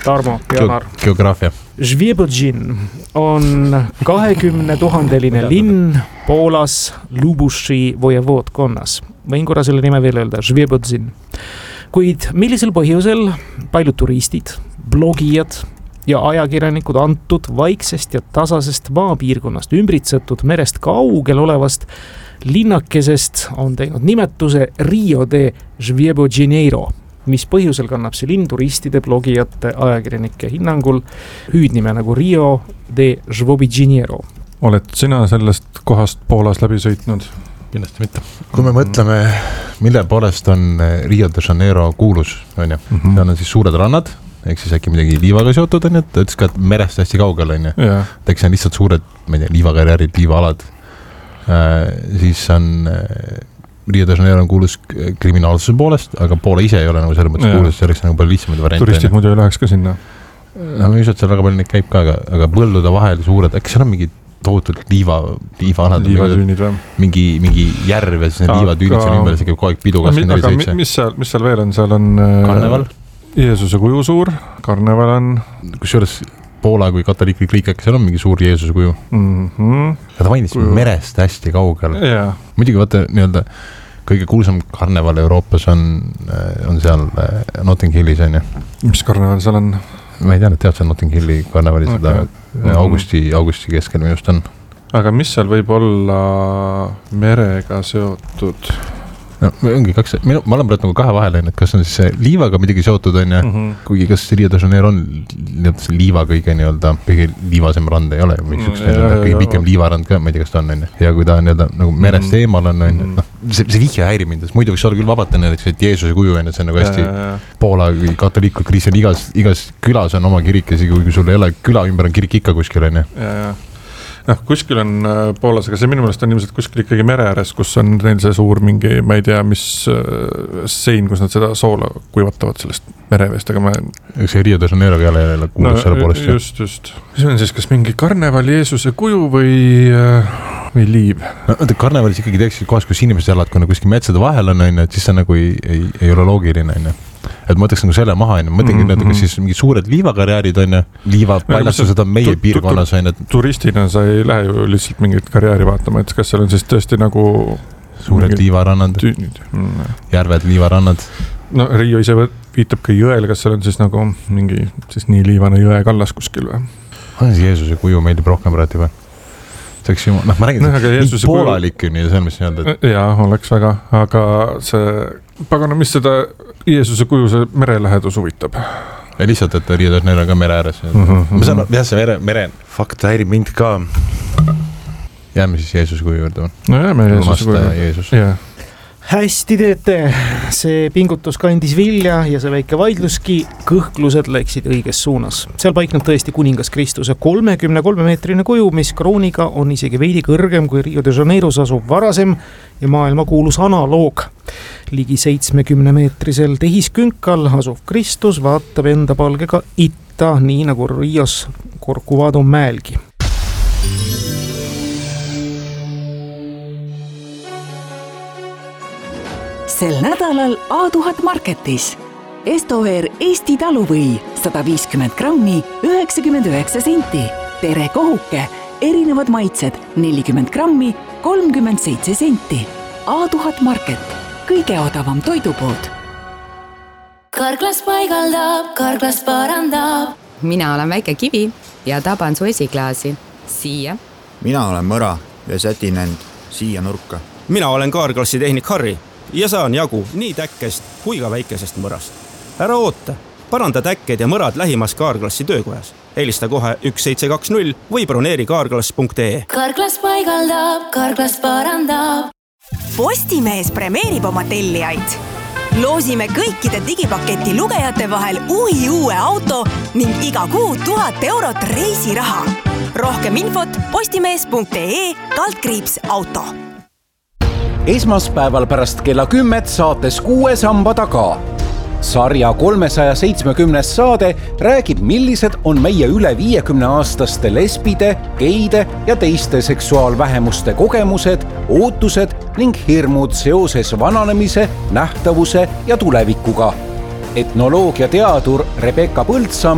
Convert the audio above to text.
Tarmo, Janar. Geograafia. Žvjebodžin on 20 000-line linn Poolas Lubuši vojevoodkonnas. Võin korra selle nime veel öelda, Žvjebodžin. Kuid millisel põhjusel paljud turistid, blogijad ja ajakirjanikud antud vaiksest ja tasasest maapiirkonnast ümbritsetud merest kaugel olevast linnakesest on teinud nimetuse Rio de Žvjebodžineiro, mis põhjusel kannab see linn turistide, blogijate, ajakirjanike hinnangul hüüdnime nagu Rio de Žvjebodžineiro. Oled sina sellest kohast Poolas läbi sõitnud? Kindlasti mitte. Kui me mõtleme, mille poolest on Rio de Janeiro kuulus, on ju, seal on siis suured rannad, ehk siis äkki midagi liivaga seotud, on ju, ta ütles ka, et merest hästi kaugel, on ju. Eks see on lihtsalt suured, ma ei tea, liivakarjäärid, liivaalad. Siis on Rio de Janeiro on kuulus kriminaalsuse poolest, aga Poola ise ei ole nagu selle mõttes kuulus, selleks nagu palju lihtsamaid variante. Turistid muidu ei läheks ka sinna? No ma just, et seal väga palju neid käib ka, aga põldude vahel suured, äkki seal on mingi tohutult liivaanad, mingi järv ja siis need liivatüüdid seal ümber, see käib kogu aeg pidu 24/7. Mis seal veel on? Seal on karneval. Jeesuse kuju suur, karneval on. Kusjuures Poola kui katoliiklik riik, äkki seal on mingi suur Jeesuse kuju. Ja ta mainis merest hästi kaugel. Muidugi vaata nii-öelda kõige kuulsam karneval Euroopas on seal Notting Hillis, on ju. Mis karneval seal on? Ma ei tea, et tead seal Notting Hilli karnevali seda augusti keskel minust on. Aga mis seal võib olla merega seotud? No, ongi kaks, ma olen praegu nagu kahe vahel, et kas on siis liivaga midagi seotud, on ja kuigi kas Rio de Janeiro on liiva kõige liivasem rand ei ole, kõige pikem liivarand ka, ma ei tea, kas ta on, ja kui ta on nagu merest eemal on, see vihje häiri mind, muidu võiks olla küll vabata, et Jeesuse kuju on, et see on nagu hästi Poola katoliiklik kriis on igas külas on oma kirik, ja kui sul ei ole küla ümber on kirik ikka kuskil, on. Kuskil on Poolas, aga see minu meelest on ilmselt kuskil ikkagi mere ääres, kus on neil see suur mingi, ma ei tea, mis sein, kus nad seda soola kuivatavad sellest mereveest, aga Eks see Rio de Janeiro jälle kuulus selle poolest. Just. Mis on siis, kas mingi karneval Jeesuse kuju või liiv? Karnevalis ikkagi teeksid kohas, kus inimesed elavad, kui kuskil metsade vahel on, et siis see nagu ei ole loogiline, on. Et ma mõtleks nagu selle maha, ma mõtlengi, kas siis mingid suured liivakarjäärid on, liivapaljastused on meie piirkonnas. Turistina sa ei lähe ju lihtsalt mingit karjääri vaatama, et kas seal on siis tõesti nagu suured liivarannad, järved, liivarannad. No Rio ise viitab ka jõele, kas seal on siis nagu mingi siis nii liivane jõe kallas kuskil või? On see Jeesuse kuju meeldib rohkem praegu või? Ma räägin, nii poolalik ju nii, see on mis nii-öelda. Jaa, oleks väga, aga see pagana, mis seda Jeesuse kuju see merelähedus huvitab? Ja lihtsalt, et Rio de Janeiro ka mere ääres. Ma saan, jah, see mere fakt häirib mind ka. Jääme siis Jeesuse kuju juurde. No jääme Jeesuse kuju. Hästi teete, see pingutus kandis vilja ja see väike vaidluski, kõhklused läksid õiges suunas. Seal paikneb tõesti kuningas Kristuse 33-meetrine kuju, mis krooniga on isegi veidi kõrgem kui Rio de Janeiros asub varasem ja maailma kuulus analoog. Ligi 70-meetrisel tehiskünkal asuv Kristus vaatab enda palgega itta, nii nagu Rios Corcovado mäelgi. Sel nädalal A1000 Marketis. Estover Eesti taluvõi 150 grammi 99 senti. Tere kohuke, erinevad maitsed 40 grammi 37 senti. A1000 Market, kõige odavam toidupood. Karklas paigaldab, karklas parandab. Mina olen väike kivi ja taban su esiklaasi. Siia. Mina olen mõra ja sätin end siia nurka. Mina olen Kaarklassi tehnik Harri ja saan jagu nii täkkest kui ka väikesest mõrast. Ära oota, paranda täkked ja mõrad lähimas Kaarklassi töökojas. Helista kohe 1720 või broneeri kaarklass.ee. Karklas paigaldab, karklas parandab. Postimees premeerib oma tellijaid. Loosime kõikide digipaketi lugejate vahel uue auto ning iga kuu 1000 eurot reisiraha. Rohkem infot postimees.ee/auto. Esmaspäeval pärast kella 10 saates 6 samba taga. Sarja 370 saade räägib, millised on meie üle 50-aastaste lesbide, geide ja teiste seksuaalvähemuste kogemused, ootused ning hirmud seoses vananemise, nähtavuse ja tulevikuga. Etnoloogia teadur Rebecca Põldsam